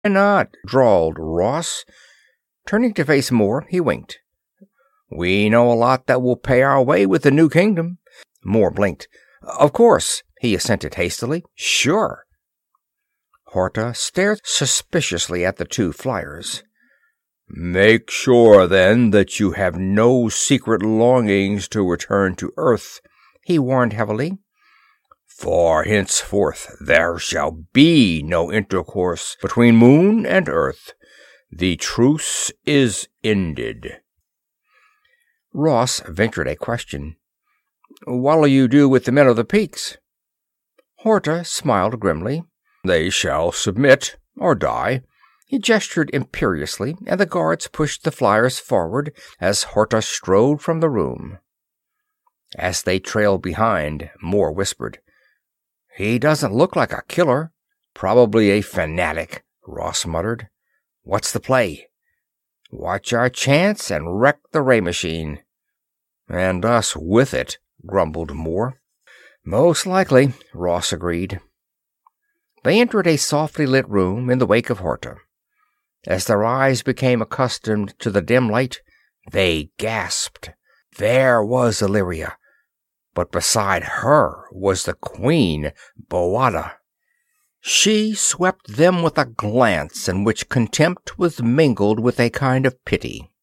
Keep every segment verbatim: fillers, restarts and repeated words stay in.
not?" drawled Ross. Turning to face Moore, he winked. "We know a lot that will pay our way with the new kingdom." Moore blinked. "Of course," he assented hastily. "Sure." Horta stared suspiciously at the two flyers. "Make sure, then, that you have no secret longings to return to Earth," he warned heavily. "For henceforth there shall be no intercourse between Moon and Earth. The truce is ended." Ross ventured a question. "What'll you do with the men of the peaks?" Horta smiled grimly. "They shall submit or die." He gestured imperiously, and the guards pushed the flyers forward as Horta strode from the room. As they trailed behind, Moore whispered, "He doesn't look like a killer. Probably a fanatic," Ross muttered. "What's the play?" "Watch our chance and wreck the ray machine." "And us with it," grumbled Moore. "Most likely," Ross agreed. They entered a softly lit room in the wake of Horta. As their eyes became accustomed to the dim light, they gasped. There was Illyria, but beside her was the Queen, Bowada. She swept them with a glance in which contempt was mingled with a kind of pity.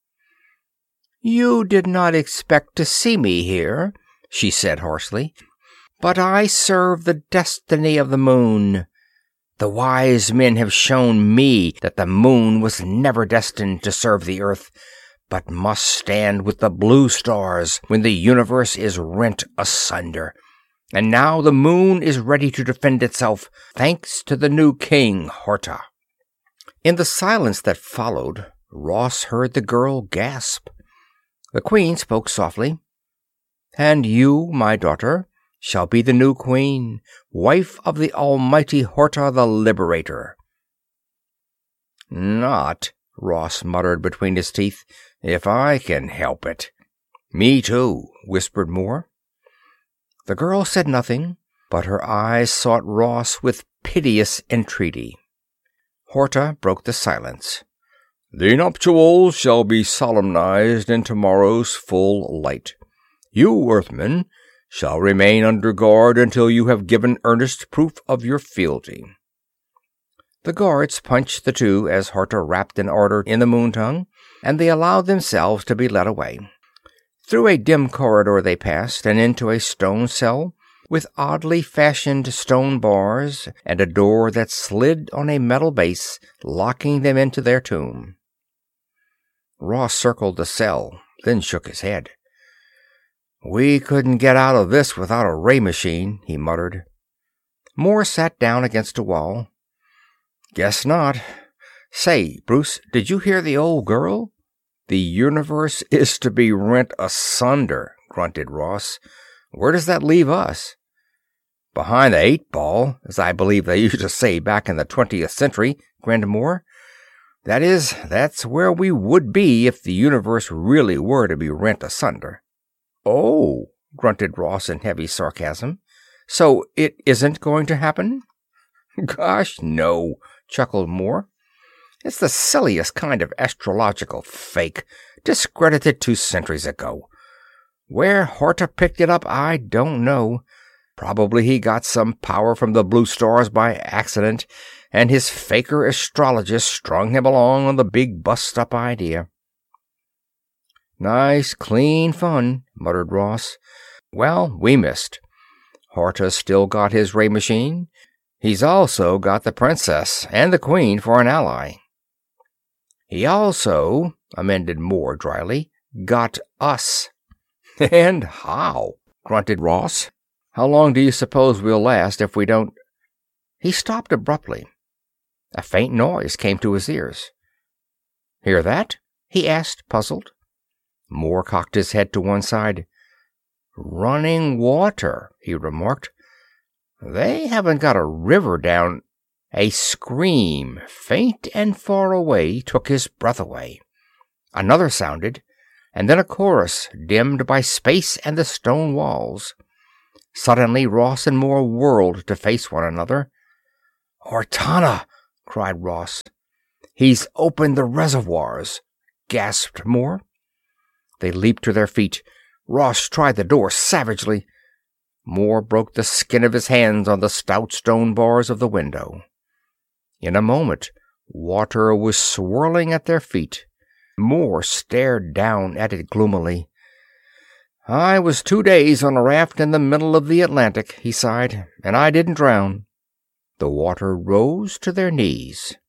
"You did not expect to see me here," she said harshly, "but I serve the destiny of the moon. The wise men have shown me that the moon was never destined to serve the earth, but must stand with the blue stars when the universe is rent asunder. And now the moon is ready to defend itself, thanks to the new king, Horta." In the silence that followed, Ross heard the girl gasp. The queen spoke softly. "And you, my daughter, shall be the new queen, wife of the almighty Horta the Liberator." "Not," Ross muttered between his teeth, "if I can help it." "Me too," whispered Moore. The girl said nothing, but her eyes sought Ross with piteous entreaty. Horta broke the silence. "The nuptials shall be solemnized in tomorrow's full light. You, Earthmen, shall remain under guard until you have given earnest proof of your fealty." The guards punched the two as Horta rapped an order in the moon tongue, and they allowed themselves to be led away. Through a dim corridor they passed, and into a stone cell with oddly fashioned stone bars and a door that slid on a metal base, locking them into their tomb. Ross circled the cell, then shook his head. "We couldn't get out of this without a ray machine," he muttered. Moore sat down against a wall. "Guess not. Say, Bruce, did you hear the old girl?" "The universe is to be rent asunder," grunted Ross. "Where does that leave us?" "Behind the eight ball, as I believe they used to say back in the twentieth century, grinned Moore. "That is, that's where we would be if the universe really were to be rent asunder." "Oh," grunted Ross in heavy sarcasm. "So it isn't going to happen?" "Gosh, no," chuckled Moore. "It's the silliest kind of astrological fake, discredited two centuries ago. Where Horta picked it up, I don't know. Probably he got some power from the blue stars by accident, and his faker astrologist strung him along on the big bust-up idea." "Nice, clean fun," muttered Ross. "Well, we missed. Horta's still got his ray machine. He's also got the princess and the queen for an ally." "He also," amended Moore dryly, "got us." "And how?" grunted Ross. "How long do you suppose we'll last if we don't—" He stopped abruptly. A faint noise came to his ears. "Hear that?" he asked, puzzled. Moore cocked his head to one side. "Running water," he remarked. "They haven't got a river down—" A scream, faint and far away, took his breath away. Another sounded, and then a chorus, dimmed by space and the stone walls. Suddenly Ross and Moore whirled to face one another. "Ortana!" cried Ross. "He's opened the reservoirs," gasped Moore. They leaped to their feet. Ross tried the door savagely. Moore broke the skin of his hands on the stout stone bars of the window. In a moment, water was swirling at their feet. Moore stared down at it gloomily. "I was two days on a raft in the middle of the Atlantic," he sighed, "and I didn't drown." The water rose to their knees.